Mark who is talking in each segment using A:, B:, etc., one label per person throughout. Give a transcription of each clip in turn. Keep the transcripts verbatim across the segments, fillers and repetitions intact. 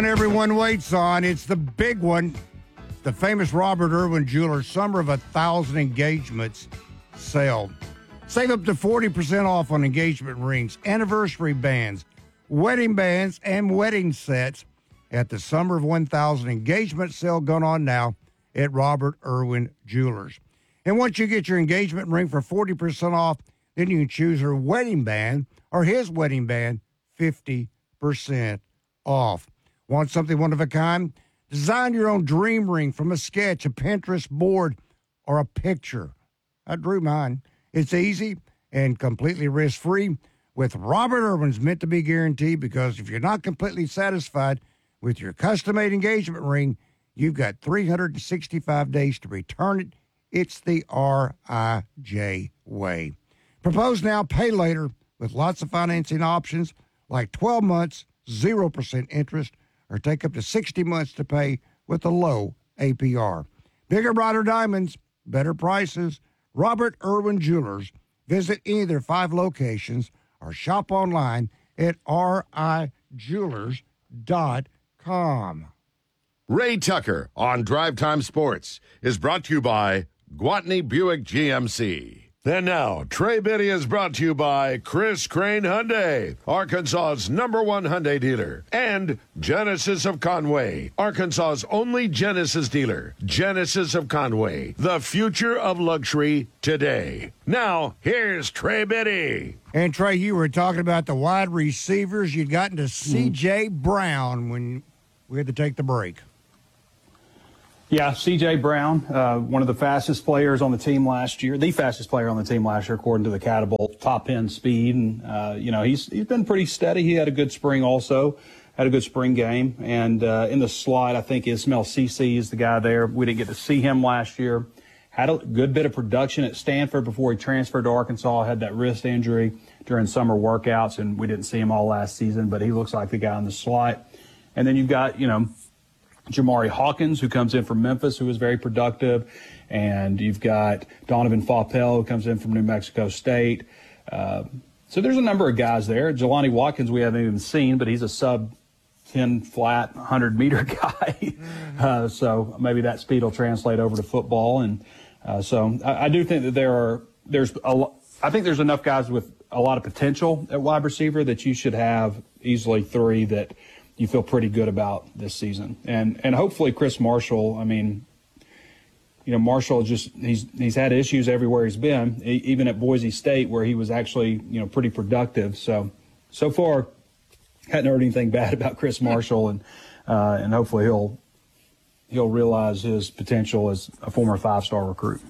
A: Everyone waits on. It's the big one. The famous Robert Irwin Jewelers Summer of a Thousand Engagements sale. Save up to forty percent off on engagement rings, anniversary bands, wedding bands, and wedding sets at the Summer of one thousand Engagement sale going on now at Robert Irwin Jewelers. And once you get your engagement ring for forty percent off, then you can choose her wedding band or his wedding band fifty percent off. Want something one of a kind? Design your own dream ring from a sketch, a Pinterest board, or a picture. I drew mine. It's easy and completely risk-free with Robert Irwin's meant to be guaranteed, because if you're not completely satisfied with your custom-made engagement ring, you've got three hundred sixty-five days to return it. It's the R I J way. Propose now, pay later with lots of financing options like twelve months, zero percent interest, or take up to sixty months to pay with a low A P R. Bigger, brighter diamonds, better prices. Robert Irwin Jewelers. Visit any of their five locations or shop online at R I jewelers dot com.
B: Ray Tucker on Drive Time Sports is brought to you by Gwatney Buick G M C. And now, Trey Biddy is brought to you by Chris Crane Hyundai, Arkansas's number one Hyundai dealer, and Genesis of Conway, Arkansas's only Genesis dealer. Genesis of Conway, the future of luxury today. Now, here's Trey Biddy.
A: And Trey, you were talking about the wide receivers. You'd gotten to C J Mm. Brown when we had to take the break.
C: Yeah, C J Brown, uh, one of the fastest players on the team last year, the fastest player on the team last year, according to the Catapult, top end speed. And, uh, you know, he's he's been pretty steady. He had a good spring also, had a good spring game. And uh, in the slot, I think Ismail Cece is the guy there. We didn't get to see him last year. Had a good bit of production at Stanford before he transferred to Arkansas, had that wrist injury during summer workouts, and we didn't see him all last season, but he looks like the guy in the slot. And then you've got, you know, Jamari Hawkins, who comes in from Memphis, who is very productive. And you've got Donovan Faupel, who comes in from New Mexico State. Uh, so there's a number of guys there. Jelani Watkins we haven't even seen, but he's a sub ten flat, one hundred meter guy. Mm-hmm. uh, so maybe that speed will translate over to football. And uh, so I, I do think that there are, there's a lot, I think there's enough guys with a lot of potential at wide receiver that you should have easily three that you feel pretty good about this season. And and hopefully Chris Marshall, I mean, you know, Marshall just, he's he's had issues everywhere he's been, even at Boise State where he was actually, you know, pretty productive. So, so far, hadn't heard anything bad about Chris Marshall, and uh, and hopefully he'll he'll realize his potential as a former five-star recruit.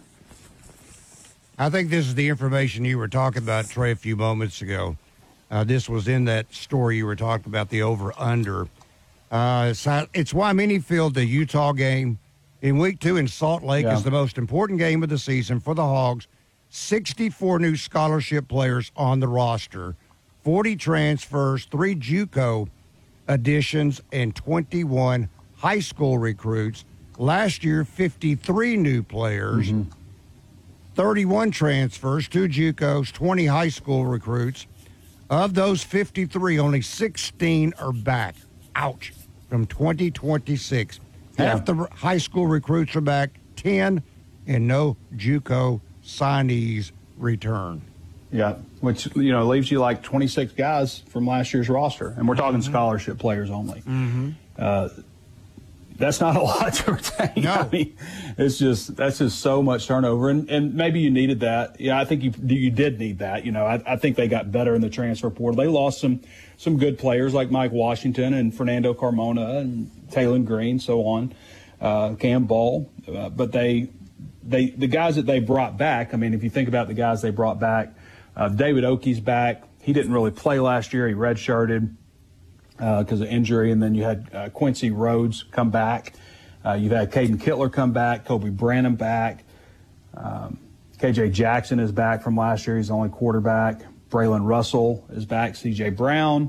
A: I think this is the information you were talking about, Trey, a few moments ago. Uh, this was in that story you were talking about, the over-under. Uh, it's, it's why many feel the Utah game in week two in Salt Lake yeah. is the most important game of the season for the Hogs. sixty-four new scholarship players on the roster, forty transfers, three JUCO additions, and twenty-one high school recruits. Last year, fifty-three new players, mm-hmm. thirty-one transfers, two JUCOs, twenty high school recruits. Of those fifty-three, only sixteen are back. Ouch. From twenty twenty-six. Yeah. Half the high school recruits are back, ten, and no JUCO signees return.
C: Yeah, which, you know, leaves you like twenty-six guys from last year's roster. And we're talking mm-hmm. scholarship players only. Mm-hmm. Uh, that's not a lot to retain.
A: No.
C: I mean, it's just, that's just so much turnover. And, and maybe you needed that. Yeah, I think you you did need that. You know, I, I think they got better in the transfer portal. They lost some some good players like Mike Washington and Fernando Carmona and Taylon Green, so on, uh, Cam Ball. Uh, but they, they, the guys that they brought back, I mean, if you think about the guys they brought back, uh, David Oakey's back. He didn't really play last year. He redshirted because uh, of injury, and then you had uh, Quincy Rhodes come back. Uh, you've had Caden Kittler come back, Kobe Branham back. Um, K J Jackson is back from last year. He's the only quarterback. Braylon Russell is back. C J Brown.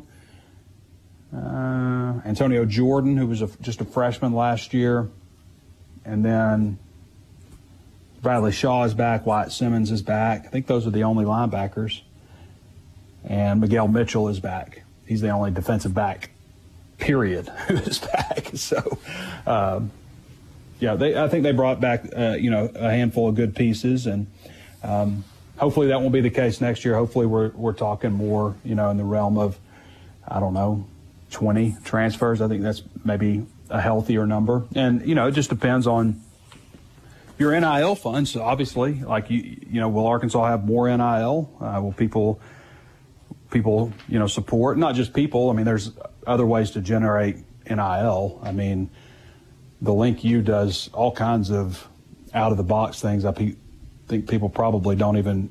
C: Uh, Antonio Jordan, who was a, just a freshman last year. And then Bradley Shaw is back. Wyatt Simmons is back. I think those are the only linebackers. And Miguel Mitchell is back. He's the only defensive back period, who is back. So, um, yeah, they, I think they brought back, uh, you know, a handful of good pieces, and um, hopefully that won't be the case next year. Hopefully we're we're talking more, you know, in the realm of, I don't know, twenty transfers. I think that's maybe a healthier number. And, you know, it just depends on your N I L funds. Obviously, like, you, you know, will Arkansas have more N I L? Uh, will people, people, you know, support? Not just people. I mean, there's other ways to generate N I L. I mean, the Link U does all kinds of out-of-the-box things I pe- think people probably don't even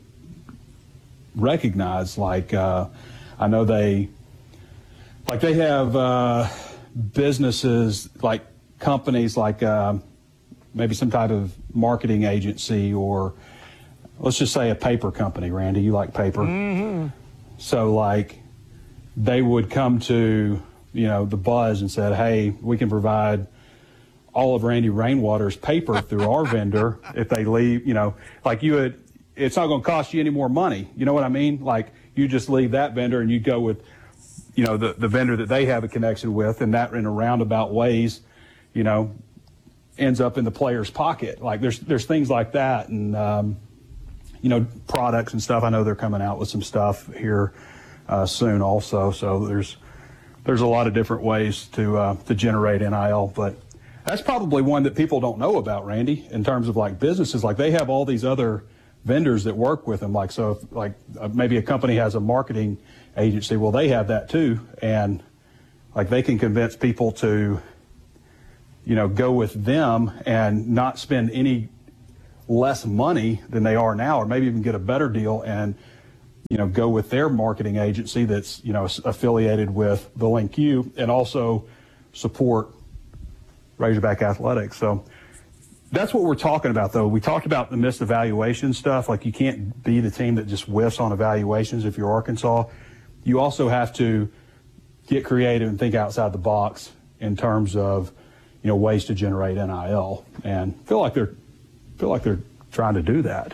C: recognize. Like, uh, I know they, like they have uh, businesses, like companies like uh, maybe some type of marketing agency, or let's just say a paper company. Randy, you like paper.
A: Mm-hmm.
C: So, like, they would come to, you know, the Buzz and said, hey, we can provide all of Randy Rainwater's paper through our vendor if they leave, you know, like you would, it's not going to cost you any more money. You know what I mean? Like, you just leave that vendor and you go with, you know, the, the vendor that they have a connection with, and that in a roundabout ways, you know, ends up in the player's pocket. Like, there's, there's things like that. And, um, you know, products and stuff. I know they're coming out with some stuff here uh, soon also. So there's, there's a lot of different ways to, uh, to generate N I L, but that's probably one that people don't know about, Randy, in terms of like businesses. Like, they have all these other vendors that work with them. Like, so if, like uh, maybe a company has a marketing agency, well, they have that too. And like, they can convince people to, you know, go with them and not spend any less money than they are now, or maybe even get a better deal and, you know, go with their marketing agency that's, you know, affiliated with the Link U, and also support Razorback Athletics. So that's what we're talking about, though. We talked about the missed evaluation stuff. Like, you can't be the team that just whiffs on evaluations if you're Arkansas. You also have to get creative and think outside the box in terms of, you know, ways to generate N I L, and feel like they're feel like they're trying to do that.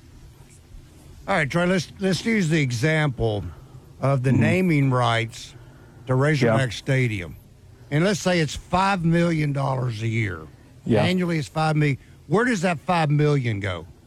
A: All right, Troy, let's let's use the example of the mm-hmm. naming rights to Razorback yeah. Stadium. And let's say it's five million dollars a year. Yeah. Annually, it's five million dollars. Where does that five million dollars go?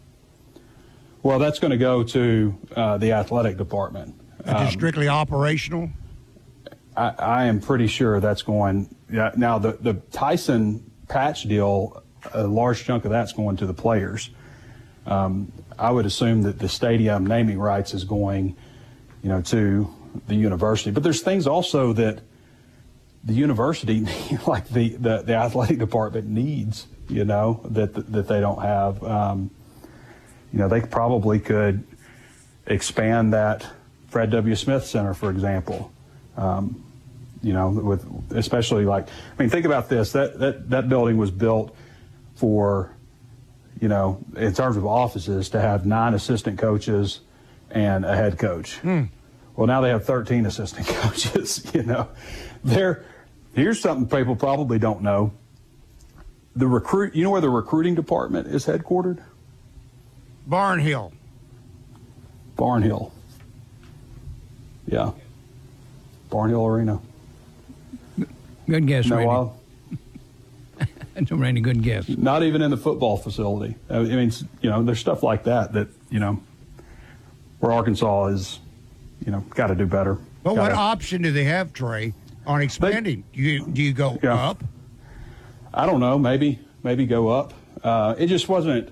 C: Well, that's going to go to uh, the athletic department.
A: Um, Just strictly operational?
C: I, I am pretty sure that's going. Yeah, now, the, the Tyson patch deal, a large chunk of that's going to the players. Um, I would assume that the stadium naming rights is going, you know, to the university. But there's things also that the university, like the, the, the athletic department needs, you know, that that they don't have. Um, you know, they probably could expand that Fred W. Smith Center, for example. Um, you know, with especially like, I mean, think about this. That that that building was built for, you know, in terms of offices, to have nine assistant coaches and a head coach. Mm. Well, now they have thirteen assistant coaches. You know, they're here's something people probably don't know. The recruit, you know where the recruiting department is headquartered?
A: Barnhill.
C: Barnhill. Yeah. Barnhill Arena.
D: Good guess,
C: no,
D: Randy. No, Randy, good guess.
C: Not even in the football facility. I mean, you know, there's stuff like that that, you know, where Arkansas is, you know, got to do better.
A: But
C: gotta,
A: what option do they have, Trey, on expanding? They, do, you, do you go yeah. up?
C: I don't know. Maybe, maybe go up. Uh, it just wasn't,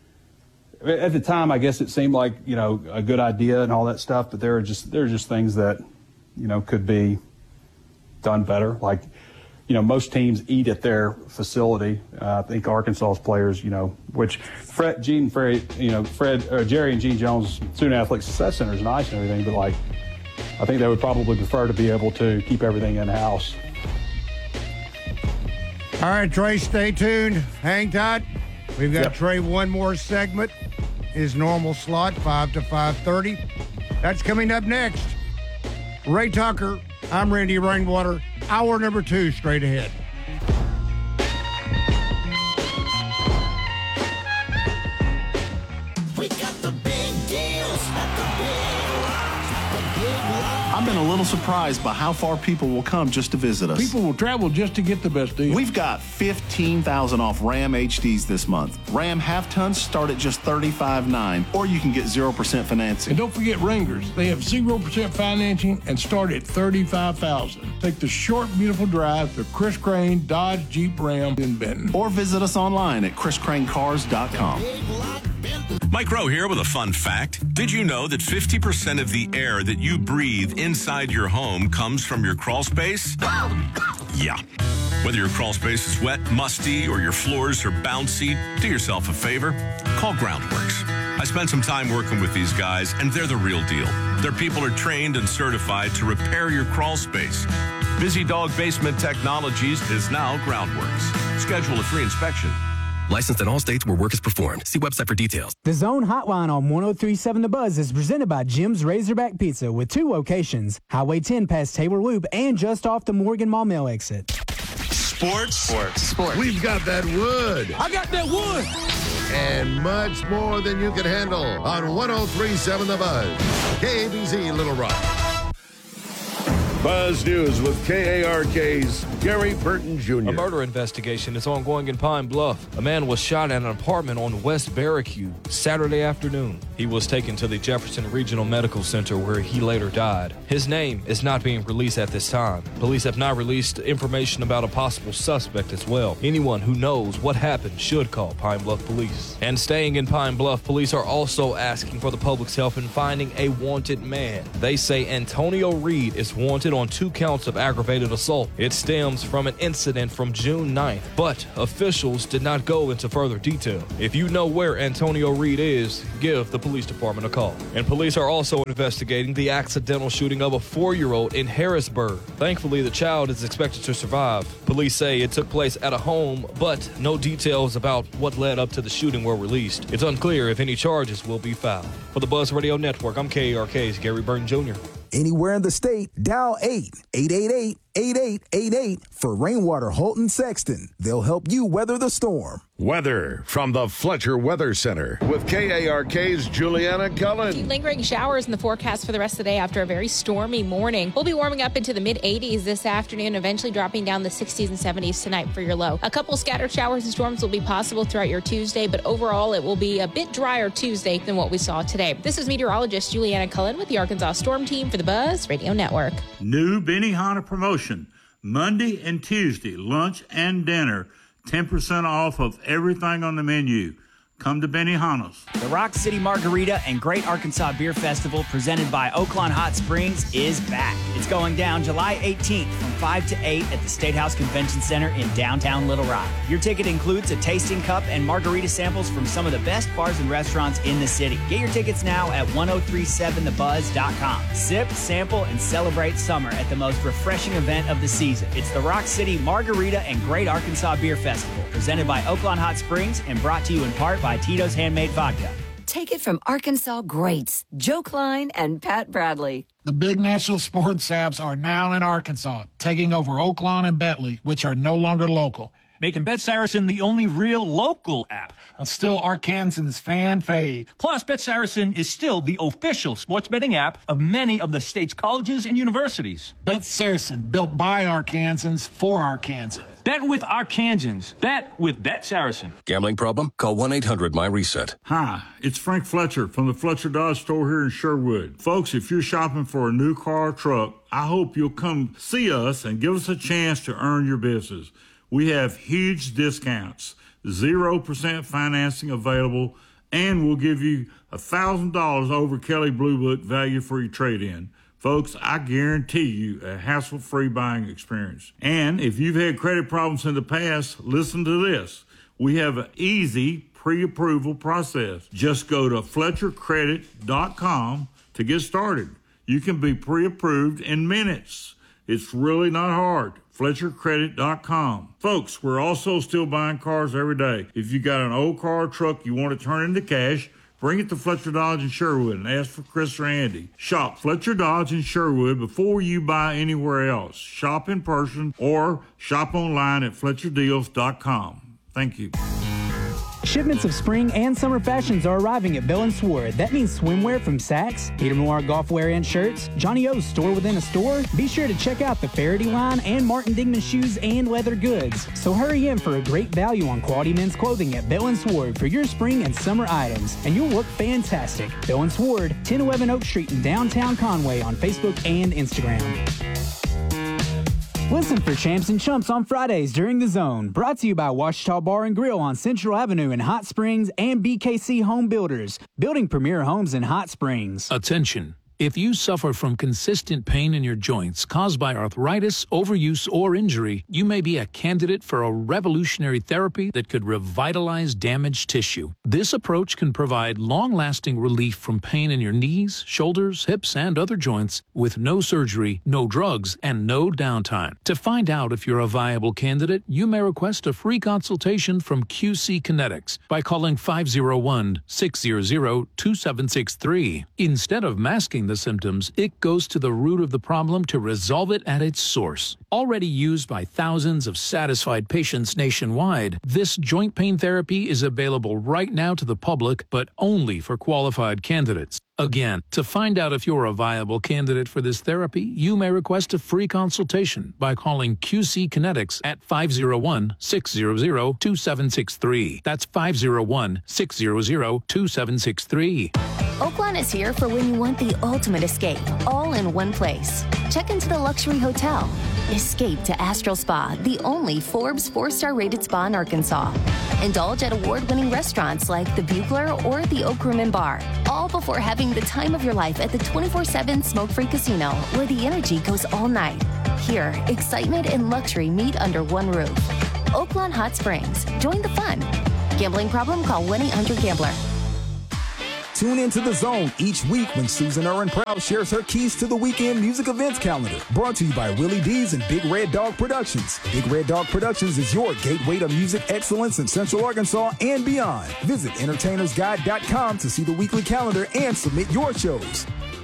C: at the time, I guess it seemed like, you know, a good idea and all that stuff, but there are just, there are just things that, you know, could be done better. Like, you know, most teams eat at their facility. Uh, I think Arkansas's players, you know, which Fred, Gene, Fred, you know, Fred, or Jerry and Gene Jones Student Athletic Success Center is nice and everything, but like, I think they would probably prefer to be able to keep everything in house.
A: All right, Trey, stay tuned. Hang tight. We've got
C: yep.
A: Trey one more segment, his normal slot, five to five thirty. That's coming up next. Ray Tucker, I'm Randy Rainwater. Hour number two, straight ahead.
E: We got the big deals at the big, the big I've been a little surprised by how far people will come just to visit us.
F: People will travel just to get the best deal.
E: We've got fifteen thousand off Ram H Ds this month. Ram half-tons start at just thirty-five nine, or you can get zero percent financing.
F: And don't forget Wranglers. They have zero percent financing and start at thirty-five thousand dollars. Take the short, beautiful drive to Chris Crane Dodge Jeep Ram in Benton.
E: Or visit us online at chris crane cars dot com.
G: Mike Rowe here with a fun fact. Did you know that fifty percent of the air that you breathe inside your home comes from your crawl space? Yeah. Whether your crawl space is wet, musty, or your floors are bouncy, do yourself a favor. Call Groundworks. I spent some time working with these guys, and they're the real deal. Their people are trained and certified to repair your crawl space. Busy Dog Basement Technologies is now Groundworks. Schedule a free inspection.
H: Licensed in all states where work is performed. See website for details.
I: The Zone Hotline on one oh three point seven The Buzz is presented by Jim's Razorback Pizza with two locations, Highway ten past Taylor Loop and just off the Morgan Mall Mill exit.
B: Sports.
J: Sports. Sports.
B: We've got that wood.
F: I got that wood.
B: And much more than you can handle on one oh three point seven The Buzz. K A B Z Little Rock. Buzz News with K A R K's Gary Burton Junior
K: A murder investigation is ongoing in Pine Bluff. A man was shot at an apartment on West Barracue Saturday afternoon. He was taken to the Jefferson Regional Medical Center where he later died. His name is not being released at this time. Police have not released information about a possible suspect as well. Anyone who knows what happened should call Pine Bluff Police. And staying in Pine Bluff, police are also asking for the public's help in finding a wanted man. They say Antonio Reed is wanted on two counts of aggravated assault. It stems from an incident from June ninth, but officials did not go into further detail. If you know where Antonio Reed is, give the police department a call. And police are also investigating the accidental shooting of a four-year-old in Harrisburg. Thankfully, the child is expected to survive. Police say it took place at a home, but no details about what led up to the shooting were released. It's unclear if any charges will be filed. For the Buzz Radio Network, I'm K A R K's Gary Burton Junior
L: Anywhere in the state, dial eight eight eight eight, eight eight eight eight for Rainwater Holton Sexton. They'll help you weather the storm.
B: Weather from the Fletcher Weather Center with K A R K's Juliana Cullen.
M: Lingering showers in the forecast for the rest of the day after a very stormy morning. We'll be warming up into the mid eighties this afternoon, eventually dropping down the sixties and seventies tonight for your low. A couple scattered showers and storms will be possible throughout your Tuesday, but overall it will be a bit drier Tuesday than what we saw today. This is meteorologist Juliana Cullen with the Arkansas Storm Team for the Buzz Radio Network.
N: New Benihana promotion. Monday and Tuesday, lunch and dinner. ten percent off of everything on the menu. Come to Benihana's.
O: The Rock City Margarita and Great Arkansas Beer Festival presented by Oaklawn Hot Springs is back. It's going down July eighteenth from five to eight at the State House Convention Center in downtown Little Rock. Your ticket includes a tasting cup and margarita samples from some of the best bars and restaurants in the city. Get your tickets now at ten thirty-seven the buzz dot com. Sip, sample, and celebrate summer at the most refreshing event of the season. It's the Rock City Margarita and Great Arkansas Beer Festival, presented by Oaklawn Hot Springs and brought to you in part by by Tito's Handmade Vodka.
P: Take it from Arkansas greats, Joe Klein and Pat Bradley.
Q: The big national sports apps are now in Arkansas, taking over Oaklawn and Bentley, which are no longer local.
R: Making Bet Saracen the only real local app.
Q: And still Arkansans fan fave.
R: Plus, Bet Saracen is still the official sports betting app of many of the state's colleges and universities.
Q: Bet Saracen, built by Arkansans for Arkansans.
R: Bet with Arkansans. Bet with Bet Saracen.
H: Gambling problem? Call one eight hundred my reset.
N: Hi, it's Frank Fletcher from the Fletcher Dodge store here in Sherwood. Folks, if you're shopping for a new car or truck, I hope you'll come see us and give us a chance to earn your business. We have huge discounts, zero percent financing available, and we'll give you one thousand dollars over Kelly Blue Book value for your trade-in. Folks, I guarantee you a hassle-free buying experience. And if you've had credit problems in the past, listen to this. We have an easy pre-approval process. Just go to Fletcher Credit dot com to get started. You can be pre-approved in minutes. It's really not hard. Fletcher Credit dot com. Folks, we're also still buying cars every day. If you got an old car or truck you want to turn into cash, bring it to Fletcher Dodge in Sherwood and ask for Chris or Andy. Shop Fletcher Dodge in Sherwood before you buy anywhere else. Shop in person or shop online at Fletcher Deals dot com. Thank you.
I: Shipments of spring and summer fashions are arriving at Bell and Sword. That means swimwear from Saks, Peter Millar golf wear and shirts, Johnny O's store within a store. Be sure to check out the Faraday line and Martin Dingman shoes and leather goods. So hurry in for a great value on quality men's clothing at Bell and Sword for your spring and summer items, and you'll look fantastic. Bell and Sword, ten eleven Oak Street in downtown Conway on Facebook and Instagram. Listen for Champs and Chumps on Fridays during The Zone. Brought to you by Washita Bar and Grill on Central Avenue in Hot Springs and B K C Home Builders, building premier homes in Hot Springs.
J: Attention. If you suffer from consistent pain in your joints caused by arthritis, overuse, or injury, you may be a candidate for a revolutionary therapy that could revitalize damaged tissue. This approach can provide long-lasting relief from pain in your knees, shoulders, hips, and other joints with no surgery, no drugs, and no downtime. To find out if you're a viable candidate, you may request a free consultation from Q C Kinetics by calling five oh one, six hundred, two seven six three. Instead of masking the symptoms, it goes to the root of the problem to resolve it at its source. Already used by thousands of satisfied patients nationwide, this joint pain therapy is available right now to the public, but only for qualified candidates. Again, to find out if you're a viable candidate for this therapy, you may request a free consultation by calling Q C Kinetics at five oh one, six hundred, two seven six three. That's five oh one, six hundred, two seven six three.
S: Oaklawn is here for when you want the ultimate escape, all in one place. Check into the luxury hotel. Escape to Astral Spa, the only Forbes four-star rated spa in Arkansas. Indulge at award-winning restaurants like the Bugler or the Oak Room and Bar, all before having the time of your life at the twenty-four seven smoke-free casino, where the energy goes all night. Here, excitement and luxury meet under one roof. Oaklawn Hot Springs. Join the fun. Gambling problem? Call one eight hundred gambler.
L: Tune into The Zone each week when Susan Irwin Proud shares her keys to the weekend music events calendar. Brought to you by Willie D's and Big Red Dog Productions. Big Red Dog Productions is your gateway to music excellence in Central Arkansas and beyond. Visit entertainers guide dot com to see the weekly calendar and submit your shows.